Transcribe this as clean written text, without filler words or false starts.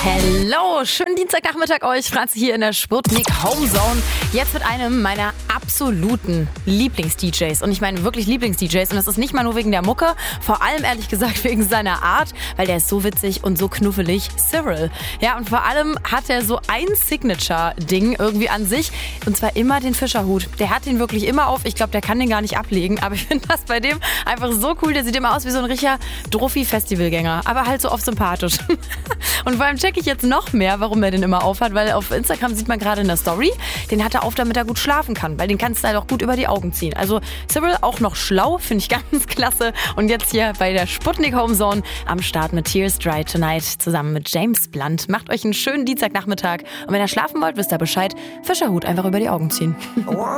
Hello, schönen Dienstagnachmittag euch. Franzi hier in der Sputnik Homezone. Jetzt mit einem meiner absoluten Lieblings-DJs. Und ich meine wirklich Lieblings-DJs. Und das ist nicht mal nur wegen der Mucke. Vor allem, ehrlich gesagt, wegen seiner Art. Weil der ist so witzig und so knuffelig. Cyril. Ja, und vor allem hat er so ein Signature-Ding irgendwie an sich. Und zwar immer den Fischerhut. Der hat den wirklich immer auf. Ich glaube, der kann den gar nicht ablegen. Aber ich finde das bei dem einfach so cool. Der sieht immer aus wie so ein richtiger Druffi-Festivalgänger. Aber halt so oft sympathisch. Und vor allem check ich jetzt noch mehr, warum er den immer aufhat, weil auf Instagram sieht man gerade in der Story, den hat er auf, damit er gut schlafen kann, weil den kannst du halt auch gut über die Augen ziehen. Also Cyril auch noch schlau, finde ich ganz klasse. Und jetzt hier bei der Sputnik Homezone am Start mit Tears Dry Tonight zusammen mit James Blunt. Macht euch einen schönen Dienstagnachmittag und wenn ihr schlafen wollt, wisst ihr Bescheid, Fischerhut einfach über die Augen ziehen.